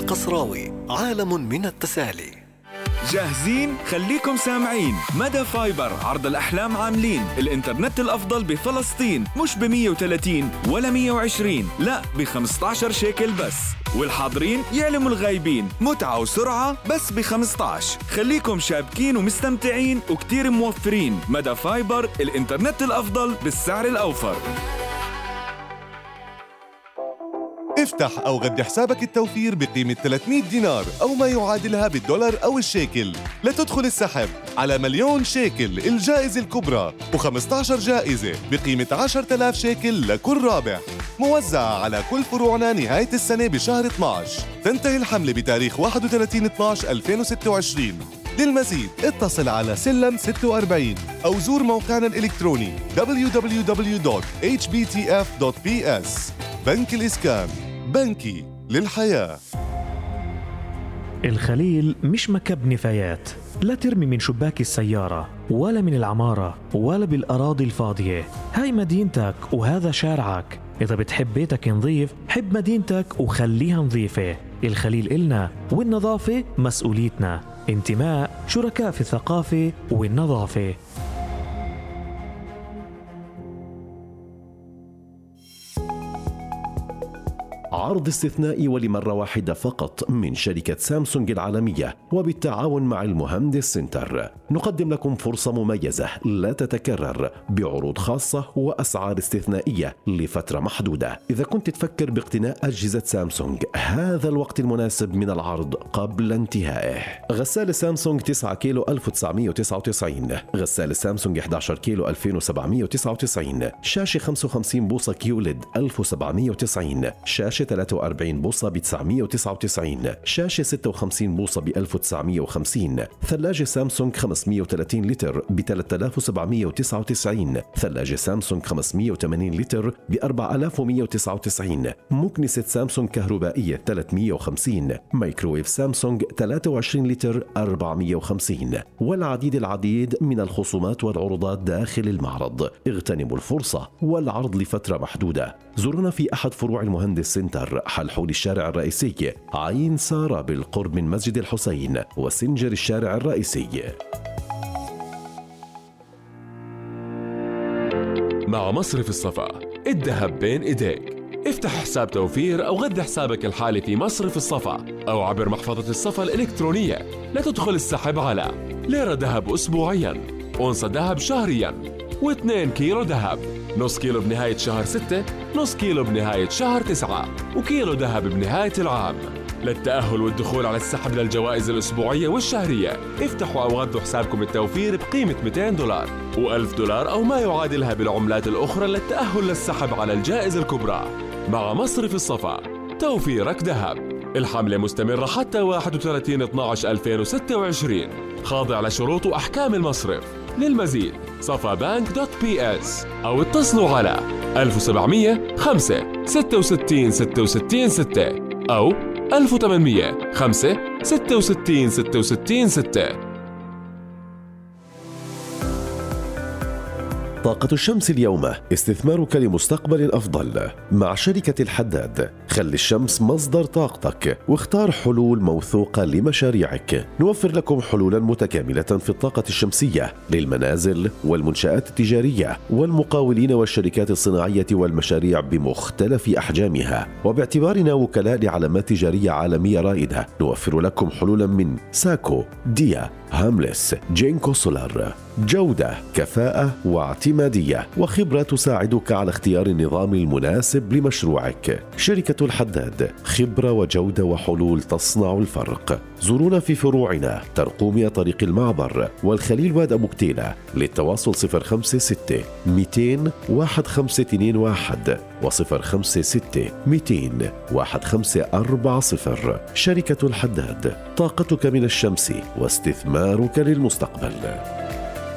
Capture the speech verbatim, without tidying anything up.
القصراوي، عالم من التسالي. جاهزين؟ خليكم سامعين. مدى فايبر عرض الأحلام عاملين الإنترنت الأفضل بفلسطين، مش ب مية وثلاثين ولا مية وعشرين، لا ب خمسة عشر شيكل بس. والحاضرين يعلموا الغايبين، متعة وسرعة بس ب خمسة عشر. خليكم شابكين ومستمتعين وكتير موفرين. مدى فايبر، الإنترنت الأفضل بالسعر الأوفر. افتح أو غد حسابك التوفير بقيمة ثلاثمية دينار أو ما يعادلها بالدولار أو الشيكل لتدخل السحب على مليون شيكل الجائزة الكبرى، وخمسة عشر جائزة بقيمة عشرة آلاف شيكل لكل رابح، موزعة على كل فروعنا نهاية السنة بشهر اثني عشر. تنتهي الحملة بتاريخ واحد وثلاثين اثني عشر ألفين وستة وعشرين. للمزيد اتصل على سلم ستة وأربعين أو زور موقعنا الإلكتروني دبليو دبليو دبليو دوت إتش بي تي إف دوت بي إس. بنك الإسكان، بنكي للحياة. الخليل مش مكب نفايات، لا ترمي من شباك السيارة ولا من العمارة ولا بالأراضي الفاضية. هاي مدينتك وهذا شارعك. إذا بتحب بيتك نظيف، حب مدينتك وخليها نظيفة. الخليل إلنا والنظافة مسؤوليتنا. انتماء، شركاء في الثقافة والنظافة. عرض استثنائي ولمرة واحدة فقط من شركة سامسونج العالمية وبالتعاون مع المهندس سنتر. نقدم لكم فرصة مميزة لا تتكرر بعروض خاصة وأسعار استثنائية لفترة محدودة. إذا كنت تفكر باقتناء أجهزة سامسونج، هذا الوقت المناسب من العرض قبل انتهائه. غسالة سامسونج تسعة كيلو ألف وتسعمية وتسعة وتسعين، غسالة سامسونج إحدى عشر كيلو ألفين وسبعمية وتسعة وتسعين، شاشة خمسة وخمسين بوصة كيوليد ألف وسبعمية وتسعين، شاشة ثلاثة وأربعين بوصة ب تسعمية وتسعة وتسعين، شاشة ستة وخمسين بوصة ب ألف وتسعمية وخمسين، ثلاجة سامسونج خمسمية وثلاثين لتر ب ثلاثة آلاف وسبعمية وتسعة وتسعين، ثلاجة سامسونج خمسمية وثمانين لتر ب أربعة آلاف ومية وتسعة وتسعين، مكنسة سامسونج كهربائية ثلاثمية وخمسين، مايكروويف سامسونج ثلاثة وعشرين لتر أربعمية وخمسين، والعديد العديد من الخصومات والعروضات داخل المعرض. اغتنموا الفرصة والعرض لفترة محدودة. زورونا في أحد فروع المهندس سنتر، حل حول الشارع الرئيسي، عين سارة بالقرب من مسجد الحسين، وسنجر الشارع الرئيسي. مع مصرف الصفا، الذهب بين إيديك. افتح حساب توفير أو غذي حسابك الحالي في مصرف الصفا أو عبر محفظة الصفا الإلكترونية لتدخل السحب على ليرة ذهب أسبوعياً، أونصة ذهب شهرياً، واثنين كيلو ذهب، نص كيلو بنهاية شهر ستة، نص كيلو بنهاية شهر تسعة، وكيلو ذهب بنهاية العام. للتأهل والدخول على السحب للجوائز الأسبوعية والشهرية، افتحوا أو غذوا حسابكم التوفير بقيمة مئتين دولار وألف دولار أو ما يعادلها بالعملات الأخرى للتأهل للسحب على الجائزة الكبرى. مع مصرف الصفا، توفيرك ذهب. الحملة مستمرة حتى واحد وثلاثين اثني عشر ألفين وستة وعشرين، خاضع لشروط وأحكام المصرف. للمزيد صفا بانك دوت بي اس أو اتصلوا على ألف وسبعمية خمسة ستة وستين ستة وستين ستة أو ألف وثمانمية خمسة ستة وستين ستة وستين ستة. طاقة الشمس اليوم، استثمارك لمستقبل أفضل. مع شركة الحداد، خلي الشمس مصدر طاقتك واختار حلول موثوقة لمشاريعك. نوفر لكم حلولا متكاملة في الطاقة الشمسية للمنازل والمنشآت التجارية والمقاولين والشركات الصناعية والمشاريع بمختلف أحجامها. وباعتبارنا وكلاء لعلامات تجارية عالمية رائدة، نوفر لكم حلولا من ساكو، ديا، هاملس، جينكو سولار. جودة، كفاءة واعتمادية وخبرة تساعدك على اختيار النظام المناسب لمشروعك. شركة الحداد، خبرة وجودة وحلول تصنع الفرق. زورونا في فروعنا ترقومية طريق المعبر والخليل واد أبو كتيلة. للتواصل صفر خمسة ستة مئتين واحد خمسة اثنين واحد وصفر خمسة ستة مئتين واحد خمسة أربعة صفر. شركة الحداد، طاقتك من الشمس واستثمارك للمستقبل.